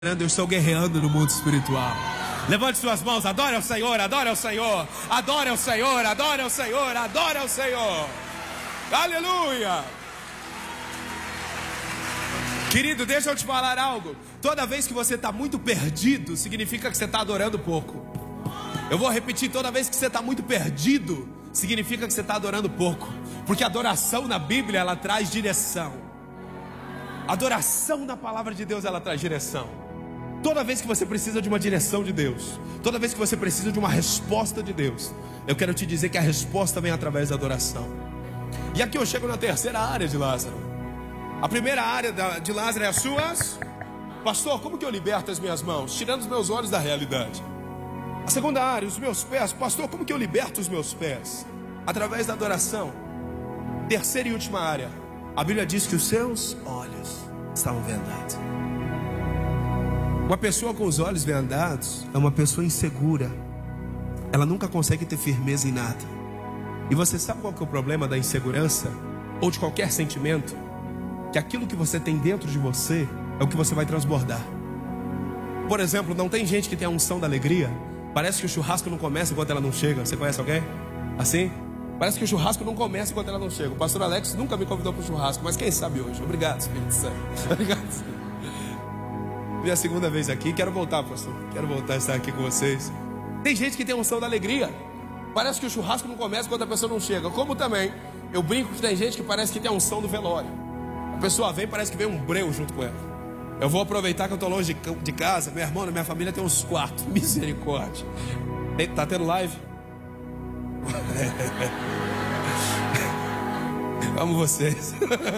Eu estou guerreando no mundo espiritual. Levante suas mãos, adore ao Senhor, adore ao Senhor, adore ao Senhor, adore ao Senhor, adore ao Senhor. Aleluia! Querido, deixa eu te falar algo. Toda vez que você está muito perdido, significa que você está adorando pouco. Eu vou repetir, toda vez que você está muito perdido, significa que você está adorando pouco. Porque a adoração na Bíblia, ela traz direção. A adoração na palavra de Deus, ela traz direção. Toda vez que você precisa de uma direção de Deus, toda vez que você precisa de uma resposta de Deus, eu quero te dizer que a resposta vem através da adoração. E aqui eu chego na terceira área de Lázaro. A primeira área de Lázaro é as suas. Pastor, como que eu liberto as minhas mãos? Tirando os meus olhos da realidade. A segunda área, os meus pés. Pastor, como que eu liberto os meus pés? Através da adoração. Terceira e última área, a Bíblia diz que os seus olhos estavam vendados. Uma pessoa com os olhos vendados é uma pessoa insegura. Ela nunca consegue ter firmeza em nada. E você sabe qual que é o problema da insegurança? Ou de qualquer sentimento? Que aquilo que você tem dentro de você é o que você vai transbordar. Por exemplo, não tem gente que tem a unção da alegria? Parece que o churrasco não começa enquanto ela não chega. Você conhece alguém? Assim? Parece que o churrasco não começa enquanto ela não chega. O pastor Alex nunca me convidou para o churrasco, mas quem sabe hoje? Obrigado, Espírito Santo. Obrigado, Senhor. Minha segunda vez aqui, quero voltar, pastor. Quero voltar a estar aqui com vocês. Tem gente que tem unção da alegria. Parece que o churrasco não começa quando a pessoa não chega. Como também, eu brinco que tem gente que parece que tem a unção do velório. A pessoa vem, parece que vem um breu junto com ela. Eu vou aproveitar que eu estou longe de casa. Meu irmão, minha família tem uns 4. Misericórdia. Tá tendo live? Amo vocês.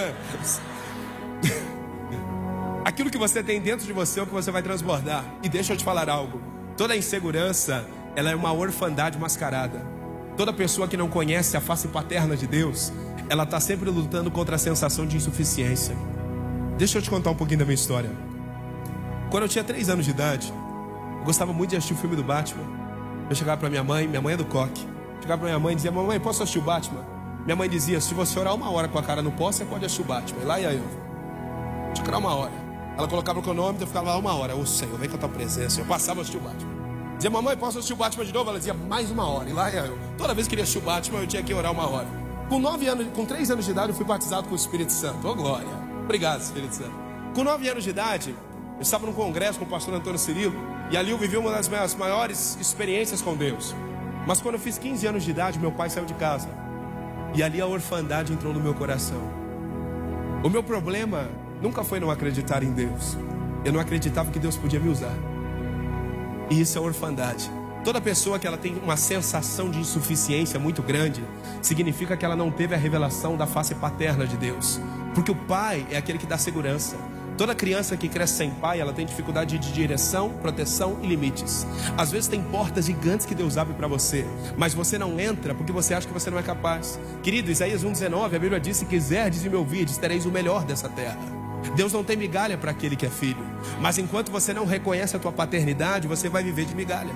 Aquilo que você tem dentro de você é o que você vai transbordar. E deixa eu te falar algo. Toda insegurança, ela é uma orfandade mascarada. Toda pessoa que não conhece a face paterna de Deus, ela está sempre lutando contra a sensação de insuficiência. Deixa eu te contar um pouquinho da minha história. Quando eu tinha 3 anos de idade, eu gostava muito de assistir o filme do Batman. Eu chegava para minha mãe é do coque. Chegava para minha mãe e dizia: mamãe, posso assistir o Batman? Minha mãe dizia: se você orar 1 hora com a cara no pó, você pode assistir o Batman. E lá ia eu. Tinha que orar 1 hora. Ela colocava o cronômetro, eu ficava lá 1 hora. Ô Senhor, vem com a tua presença. Eu passava a assistir o Batman. Dizia: mamãe, posso assistir o Batman de novo? Ela dizia: mais 1 hora. E lá ia eu. Toda vez que queria assistir o Batman, eu tinha que orar 1 hora. Com 3 anos de idade, eu fui batizado com o Espírito Santo. Ô glória. Obrigado, Espírito Santo. Com 9 anos de idade, eu estava num congresso com o pastor Antônio Cirilo. E ali eu vivi uma das minhas maiores experiências com Deus. Mas quando eu fiz 15 anos de idade, meu pai saiu de casa. E ali a orfandade entrou no meu coração. O meu problema nunca foi não acreditar em Deus. Eu não acreditava que Deus podia me usar. E isso é orfandade. Toda pessoa que ela tem uma sensação de insuficiência muito grande, significa que ela não teve a revelação da face paterna de Deus. Porque o pai é aquele que dá segurança. Toda criança que cresce sem pai, ela tem dificuldade de direção, proteção e limites. Às vezes tem portas gigantes que Deus abre para você, mas você não entra porque você acha que você não é capaz. Querido, Isaías 1,19, a Bíblia diz: se quiserdes e me ouvirdes, tereis o melhor dessa terra. Deus não tem migalha para aquele que é filho. Mas enquanto você não reconhece a tua paternidade, você vai viver de migalhas.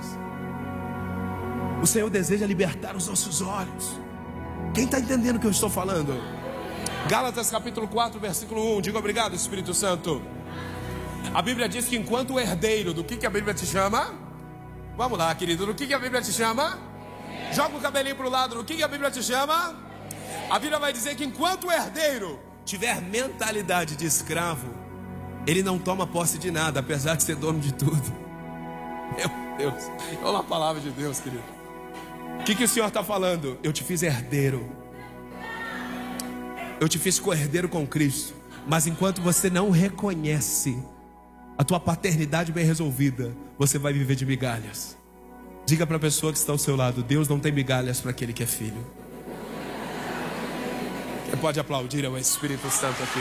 O Senhor deseja libertar os nossos olhos. Quem está entendendo o que eu estou falando? Gálatas capítulo 4, versículo 1. Diga obrigado, Espírito Santo. A Bíblia diz que enquanto o herdeiro, do que a Bíblia te chama? Vamos lá, querido, do que a Bíblia te chama? Joga o cabelinho para o lado, do que a Bíblia te chama? A Bíblia vai dizer que enquanto o herdeiro tiver mentalidade de escravo, ele não toma posse de nada, apesar de ser dono de tudo. Meu Deus, é uma palavra de Deus, querido. O que o Senhor está falando? Eu te fiz herdeiro. Eu te fiz co-herdeiro com Cristo. Mas enquanto você não reconhece a tua paternidade bem resolvida, você vai viver de migalhas. Diga para a pessoa que está ao seu lado: Deus não tem migalhas para aquele que é filho. Você pode aplaudir ao Espírito Santo aqui.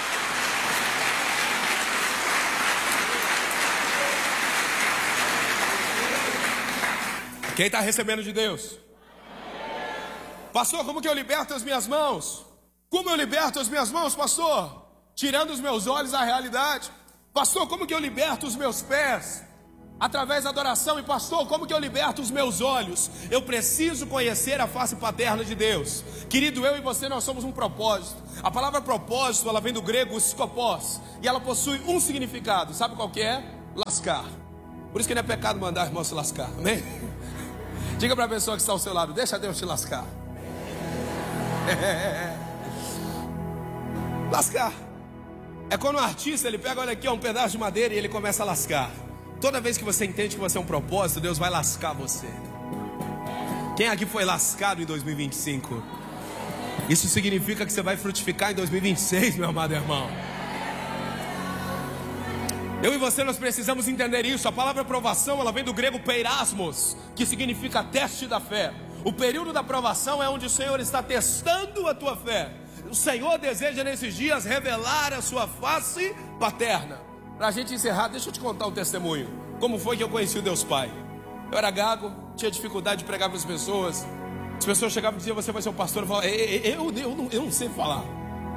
Quem está recebendo de Deus? Pastor, como que eu liberto as minhas mãos? Como eu liberto as minhas mãos, pastor? Tirando os meus olhos da realidade. Pastor, como que eu liberto os meus pés? Através da adoração. E pastor, como que eu liberto os meus olhos? Eu preciso conhecer a face paterna de Deus. Querido, eu e você, nós somos um propósito. A palavra propósito, ela vem do grego skopos, e ela possui um significado. Sabe qual que é? lascar. Por isso que não é pecado mandar o irmão se lascar, amém? Diga para a pessoa que está ao seu lado: deixa Deus te lascar. Lascar é quando o artista, ele pega, olha aqui, um pedaço de madeira e ele começa a lascar. Toda vez que você entende que você é um propósito, Deus vai lascar você. Quem aqui foi lascado em 2025? Isso significa que você vai frutificar em 2026, meu amado irmão. Eu e você, nós precisamos entender isso. A palavra provação, ela vem do grego peirasmos, que significa teste da fé. O período da provação é onde o Senhor está testando a tua fé. O Senhor deseja nesses dias revelar a sua face paterna. Para a gente encerrar, deixa eu te contar um testemunho. Como foi que eu conheci o Deus Pai? Eu era gago, tinha dificuldade de pregar para as pessoas. As pessoas chegavam e diziam: você vai ser o pastor. Eu falava: eu não sei falar.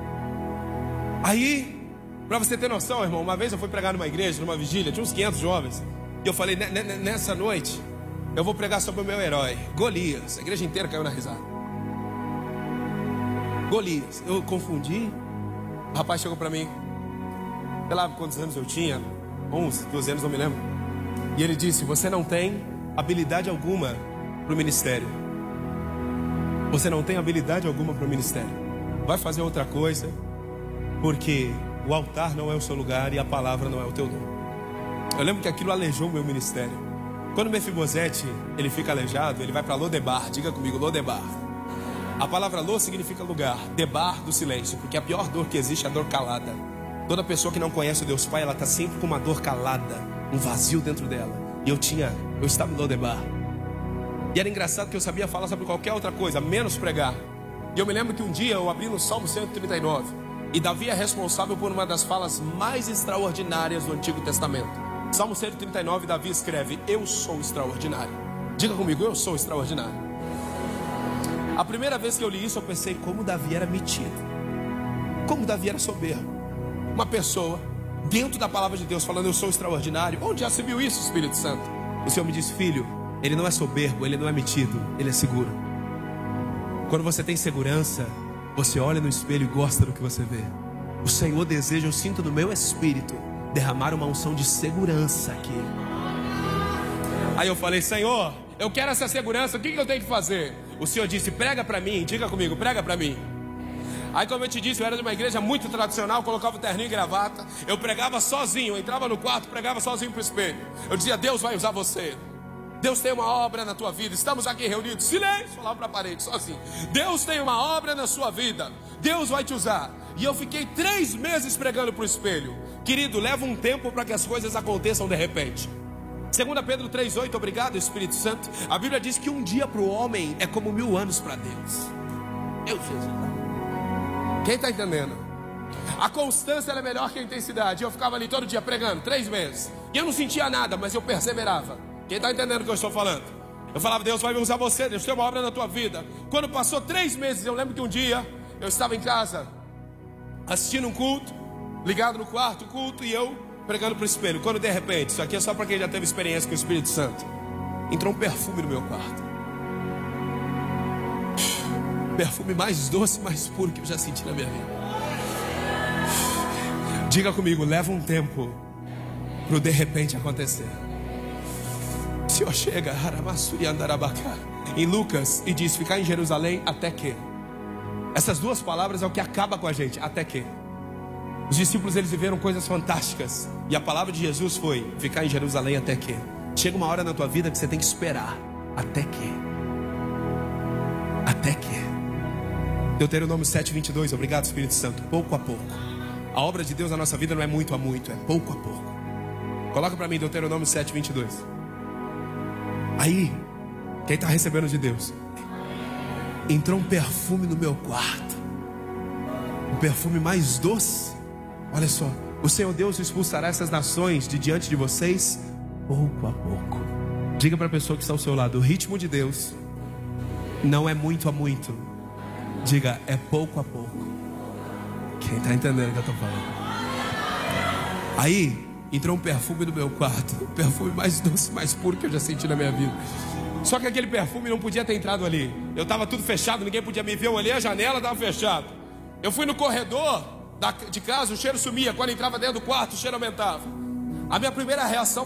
Aí, para você ter noção, irmão, uma vez eu fui pregar numa igreja, numa vigília, tinha uns 500 jovens. E eu falei: nessa noite eu vou pregar sobre o meu herói, Golias. A igreja inteira caiu na risada. Golias. Eu confundi. O rapaz chegou para mim, sei lá quantos anos eu tinha, 11, 12 anos, não me lembro. E ele disse: você não tem habilidade alguma para o ministério. Você não tem habilidade alguma para o ministério. Vai fazer outra coisa, porque o altar não é o seu lugar e a palavra não é o teu dom. Eu lembro que aquilo aleijou o meu ministério. Quando Mefibosete, ele fica aleijado, ele vai para Lodebar. Diga comigo, Lodebar. A palavra Lô significa lugar, Debar do silêncio, porque a pior dor que existe é a dor calada. Toda pessoa que não conhece o Deus Pai, ela está sempre com uma dor calada, um vazio dentro dela. E eu estava em Lodebar. E era engraçado que eu sabia falar sobre qualquer outra coisa, menos pregar. E eu me lembro que um dia eu abri no Salmo 139. E Davi é responsável por uma das falas mais extraordinárias do Antigo Testamento. Salmo 139, Davi escreve: eu sou extraordinário. Diga comigo, eu sou extraordinário. A primeira vez que eu li isso, eu pensei como Davi era metido, como Davi era soberbo. Uma pessoa dentro da palavra de Deus falando: eu sou extraordinário. Onde já se viu isso, Espírito Santo? O Senhor me disse: filho, ele não é soberbo, ele não é metido, ele é seguro. Quando você tem segurança, você olha no espelho e gosta do que você vê. O Senhor deseja, eu sinto no meu espírito, derramar uma unção de segurança aqui. Aí eu falei: Senhor, eu quero essa segurança, o que eu tenho que fazer? O Senhor disse: prega para mim. Diga comigo, prega para mim. Aí, como eu te disse, eu era de uma igreja muito tradicional, colocava o terninho e gravata. Eu pregava sozinho, eu entrava no quarto, pregava sozinho para o espelho. Eu dizia: Deus vai usar você. Deus tem uma obra na tua vida. Estamos aqui reunidos, silêncio, falava para a parede, só assim: Deus tem uma obra na sua vida, Deus vai te usar. E eu fiquei 3 meses pregando para o espelho. Querido, leva um tempo para que as coisas aconteçam de repente. 2 Pedro 3,8, obrigado Espírito Santo. A Bíblia diz que um dia para o homem é como 1000 anos para Deus. Meu Jesus. Quem está entendendo? A constância é melhor que a intensidade. Eu ficava ali todo dia pregando, 3 meses. E eu não sentia nada, mas eu perseverava. Quem está entendendo o que eu estou falando? Eu falava: Deus vai usar você, Deus tem uma obra na tua vida. Quando passou 3 meses, eu lembro que um dia eu estava em casa assistindo um culto, ligado no quarto, culto, e eu pregando para o espelho. Quando de repente, isso aqui é só para quem já teve experiência com o Espírito Santo, entrou um perfume no meu quarto. Perfume mais doce, mais puro que eu já senti na minha vida. Diga comigo, leva um tempo para o de repente acontecer. O Senhor chega em Lucas e diz: ficar em Jerusalém até que. Essas 2 palavras é o que acaba com a gente, até que. Os discípulos, eles viveram coisas fantásticas, e a palavra de Jesus foi: ficar em Jerusalém até que. Chega uma hora na tua vida que você tem que esperar. Até que. Até que. Deuteronômio 7:22, obrigado Espírito Santo. Pouco a pouco. A obra de Deus na nossa vida não é muito a muito, é pouco a pouco. Coloca para mim Deuteronômio 7:22. Aí, quem está recebendo de Deus? Entrou um perfume no meu quarto, um perfume mais doce. Olha só: o Senhor Deus expulsará essas nações de diante de vocês pouco a pouco. Diga para a pessoa que está ao seu lado: o ritmo de Deus não é muito a muito. Diga: é pouco a pouco. Quem está entendendo o que eu estou falando? Aí entrou um perfume no meu quarto, o perfume mais doce, mais puro que eu já senti na minha vida. Só que aquele perfume não podia ter entrado ali. Eu estava tudo fechado, ninguém podia me ver. Eu olhei a janela, estava fechado. Eu fui no corredor de casa, o cheiro sumia. Quando entrava dentro do quarto, o cheiro aumentava. A minha primeira reação